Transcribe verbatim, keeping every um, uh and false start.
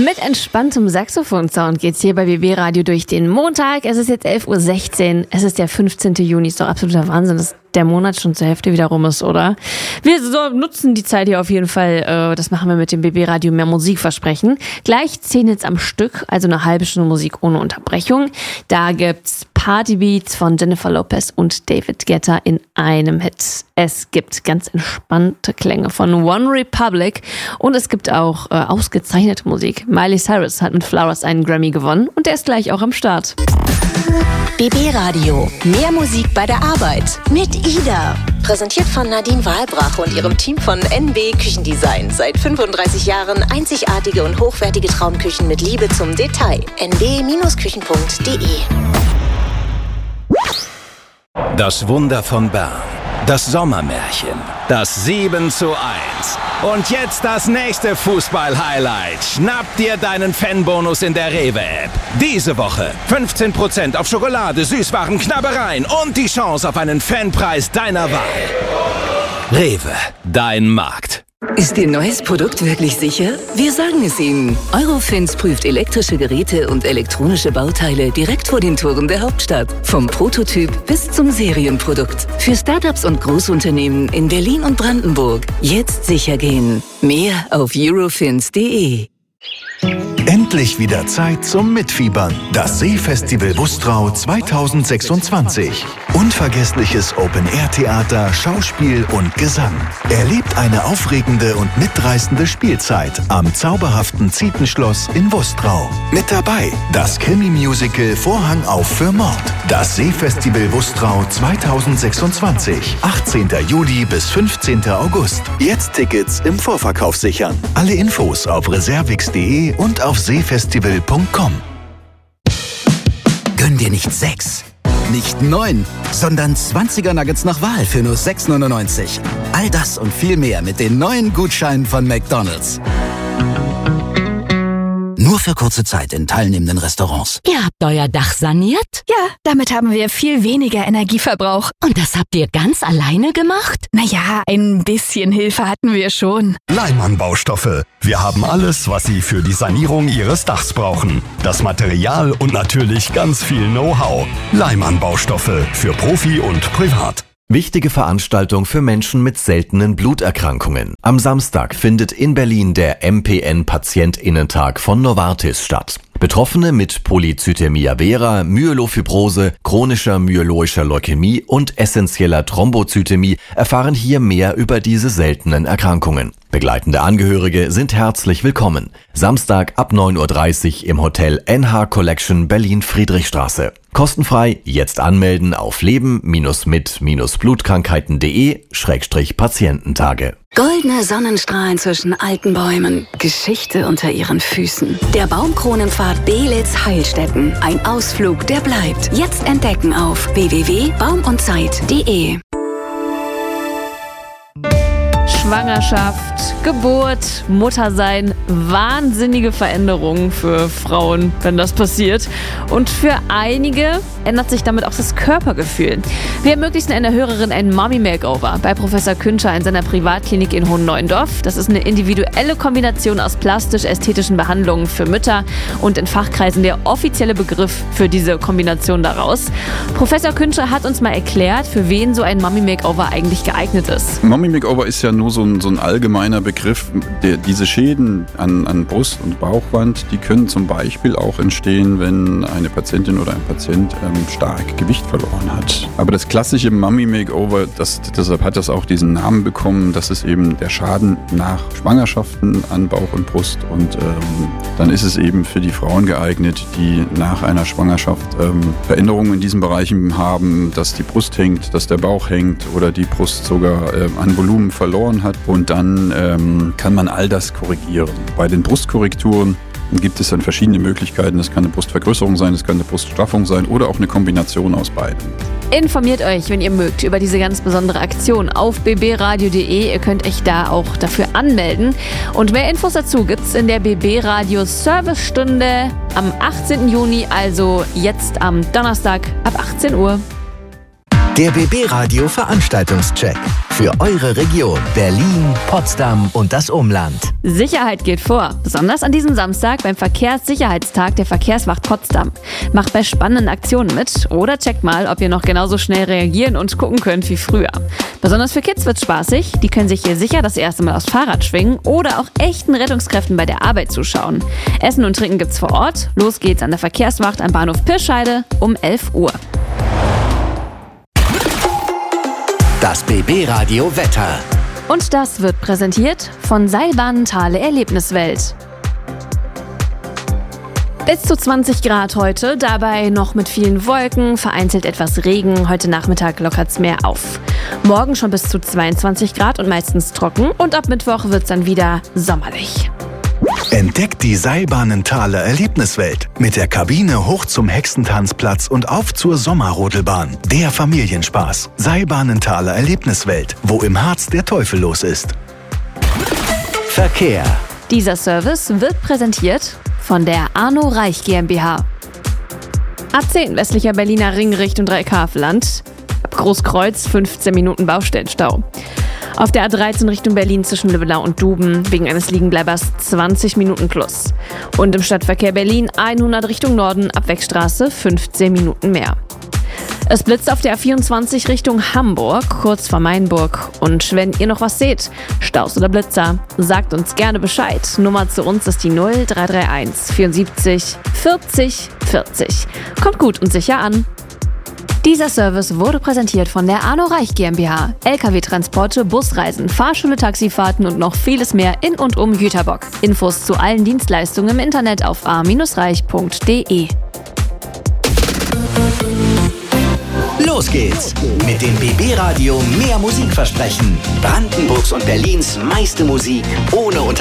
Mit entspanntem Saxophon-Sound geht's hier bei B B Radio durch den Montag. Es ist jetzt elf Uhr sechzehn. Es ist der fünfzehnten Juni. Ist doch absoluter Wahnsinn, dass der Monat schon zur Hälfte wieder rum ist, oder? Wir so nutzen die Zeit hier auf jeden Fall. Das machen wir mit dem B B Radio mehr Musikversprechen. Gleich zehn Hits am Stück, also eine halbe Stunde Musik ohne Unterbrechung. Da gibt's Partybeats von Jennifer Lopez und David Guetta in einem Hit. Es gibt ganz entspannte Klänge von One Republic und es gibt auch äh, ausgezeichnete Musik. Miley Cyrus hat mit Flowers einen Grammy gewonnen und der ist gleich auch am Start. B B Radio. Mehr Musik bei der Arbeit. Mit Ida. Präsentiert von Nadine Wahlbrach und ihrem Team von N B Küchendesign. Seit fünfunddreißig Jahren einzigartige und hochwertige Traumküchen mit Liebe zum Detail. n b Küchen punkt d e. Das Wunder von Bern. Das Sommermärchen. Das sieben zu eins. Und jetzt das nächste Fußball-Highlight. Schnapp dir deinen Fanbonus in der Rewe-App. Diese Woche fünfzehn Prozent auf Schokolade, Süßwaren, Knabbereien und die Chance auf einen Fanpreis deiner Wahl. Rewe, dein Markt. Ist Ihr neues Produkt wirklich sicher? Wir sagen es Ihnen. Eurofins prüft elektrische Geräte und elektronische Bauteile direkt vor den Toren der Hauptstadt. Vom Prototyp bis zum Serienprodukt. Für Startups und Großunternehmen in Berlin und Brandenburg. Jetzt sicher gehen. Mehr auf eurofins punkt de. Endlich wieder Zeit zum Mitfiebern. Das Seefestival Wustrau zweitausendsechsundzwanzig. Unvergessliches Open-Air-Theater, Schauspiel und Gesang. Erlebt eine aufregende und mitreißende Spielzeit am zauberhaften Zietenschloss in Wustrau. Mit dabei das Krimi-Musical Vorhang auf für Mord. Das Seefestival Wustrau zweitausendsechsundzwanzig. achtzehnten Juli bis fünfzehnten August. Jetzt Tickets im Vorverkauf sichern. Alle Infos auf reservix punkt de und auf seefestival punkt com. Gönn dir nicht sechs, nicht neun, sondern zwanziger Nuggets nach Wahl für nur sechs neunundneunzig. All das und viel mehr mit den neuen Gutscheinen von McDonald's. Nur für kurze Zeit in teilnehmenden Restaurants. Ihr habt euer Dach saniert? Ja, damit haben wir viel weniger Energieverbrauch. Und das habt ihr ganz alleine gemacht? Naja, ein bisschen Hilfe hatten wir schon. Leimann Baustoffe. Wir haben alles, was Sie für die Sanierung Ihres Dachs brauchen. Das Material und natürlich ganz viel Know-how. Leimann Baustoffe für Profi und Privat. Wichtige Veranstaltung für Menschen mit seltenen Bluterkrankungen. Am Samstag findet in Berlin der M P N-PatientInnentag von Novartis statt. Betroffene mit Polycythemia vera, Myelofibrose, chronischer myeloischer Leukämie und essentieller Thrombozytämie erfahren hier mehr über diese seltenen Erkrankungen. Begleitende Angehörige sind herzlich willkommen. Samstag ab neun Uhr dreißig im Hotel N H Collection Berlin-Friedrichstraße. Kostenfrei jetzt anmelden auf leben-mit-blutkrankheiten.de Schrägstrich Patiententage. Goldene Sonnenstrahlen zwischen alten Bäumen. Geschichte unter ihren Füßen. Der Baumkronenpfad Belitz Heilstätten. Ein Ausflug, der bleibt. Jetzt entdecken auf w w w punkt baum und zeit punkt de. Schwangerschaft, Geburt, Muttersein, wahnsinnige Veränderungen für Frauen, wenn das passiert. Und für einige ändert sich damit auch das Körpergefühl. Wir ermöglichen einer Hörerin ein Mommy Makeover bei Professor Künscher in seiner Privatklinik in Hohenneuendorf. Das ist eine individuelle Kombination aus plastisch-ästhetischen Behandlungen für Mütter und in Fachkreisen der offizielle Begriff für diese Kombination daraus. Professor Künscher hat uns mal erklärt, für wen so ein Mommy Makeover eigentlich geeignet ist. Mommy Makeover ist ja nur so ein, so ein allgemeiner Begriff. Der, diese Schäden an, an Brust- und Bauchwand, die können zum Beispiel auch entstehen, wenn eine Patientin oder ein Patient ähm, stark Gewicht verloren hat. Aber das klassische Mommy Makeover, das, deshalb hat das auch diesen Namen bekommen, das ist eben der Schaden nach Schwangerschaften an Bauch und Brust. Und ähm, dann ist es eben für die Frauen geeignet, die nach einer Schwangerschaft ähm, Veränderungen in diesen Bereichen haben, dass die Brust hängt, dass der Bauch hängt oder die Brust sogar äh, an Volumen verloren hat. Und dann ähm, kann man all das korrigieren. Bei den Brustkorrekturen gibt es dann verschiedene Möglichkeiten. Das kann eine Brustvergrößerung sein, das kann eine Bruststraffung sein oder auch eine Kombination aus beiden. Informiert euch, wenn ihr mögt, über diese ganz besondere Aktion auf b b radio punkt de. Ihr könnt euch da auch dafür anmelden. Und mehr Infos dazu gibt's in der B B Radio Servicestunde am achtzehnten Juni, also jetzt am Donnerstag ab achtzehn Uhr. Der B B Radio Veranstaltungscheck. Für Für eure Region, Berlin, Potsdam und das Umland. Sicherheit geht vor, besonders an diesem Samstag beim Verkehrssicherheitstag der Verkehrswacht Potsdam. Macht bei spannenden Aktionen mit oder checkt mal, ob ihr noch genauso schnell reagieren und gucken könnt wie früher. Besonders für Kids wird's spaßig, die können sich hier sicher das erste Mal aufs Fahrrad schwingen oder auch echten Rettungskräften bei der Arbeit zuschauen. Essen und Trinken gibt's vor Ort. Los geht's an der Verkehrswacht am Bahnhof Pirscheide um elf Uhr. Das B B-Radio Wetter. Und das wird präsentiert von Seilbahnen Thale Erlebniswelt. Bis zu zwanzig Grad heute, dabei noch mit vielen Wolken, vereinzelt etwas Regen. Heute Nachmittag lockert's mehr auf. Morgen schon bis zu zweiundzwanzig Grad und meistens trocken. Und ab Mittwoch wird's dann wieder sommerlich. Entdeckt die Seilbahnen Thale Erlebniswelt. Mit der Kabine hoch zum Hexentanzplatz und auf zur Sommerrodelbahn. Der Familienspaß. Seilbahnen Thale Erlebniswelt, wo im Harz der Teufel los ist. Verkehr. Dieser Service wird präsentiert von der Arno Reich GmbH. A zehn westlicher Berliner Ring Richtung Dreieckhavelland. Ab Großkreuz fünfzehn Minuten Baustellenstau. Auf der A dreizehn Richtung Berlin zwischen Lübbenau und Duben wegen eines Liegenbleibers zwanzig Minuten plus. Und im Stadtverkehr Berlin hundert Richtung Norden ab Wegstraße fünfzehn Minuten mehr. Es blitzt auf der A vierundzwanzig Richtung Hamburg, kurz vor Mainburg. Und wenn ihr noch was seht, Staus oder Blitzer, sagt uns gerne Bescheid. Nummer zu uns ist die null drei drei eins vierundsiebzig vierzig vierzig. Kommt gut und sicher an. Dieser Service wurde präsentiert von der Arno Reich GmbH. L K W-Transporte, Busreisen, Fahrschule, Taxifahrten und noch vieles mehr in und um Jüterbock. Infos zu allen Dienstleistungen im Internet auf a reich punkt de. Los geht's mit dem B B-Radio Mehr Musik versprechen. Brandenburgs und Berlins meiste Musik ohne Unterbrechung.